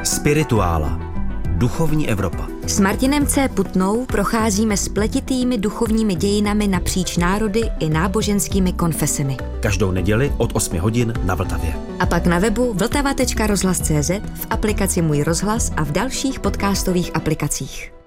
Spirituála. Duchovní Evropa. S Martinem C. Putnou procházíme spletitými duchovními dějinami napříč národy i náboženskými konfesemi. Každou neděli od 8 hodin na Vltavě. A pak na webu vltava.rozhlas.cz, v aplikaci Můj rozhlas a v dalších podcastových aplikacích.